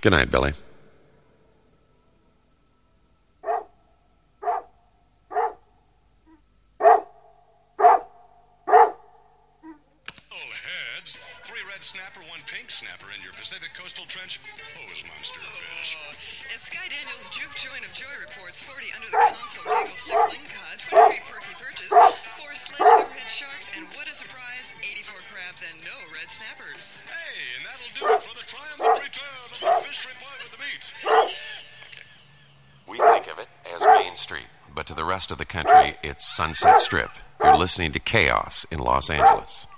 Good night, Billy. Snapper, one pink snapper in your Pacific Coastal Trench hose monster fish. As Sky Daniels Juke Joint of Joy reports, 40 under the console giggle stick lingcod, 23 perky perches, 4 sledge hammerhead sharks, and what a surprise, 84 crabs and no red snappers. Hey, and that'll do it for the triumphant return of the fish report with the meat. Okay. We think of it as Main Street, but to the rest of the country, it's Sunset Strip. You're listening to Chaos in Los Angeles.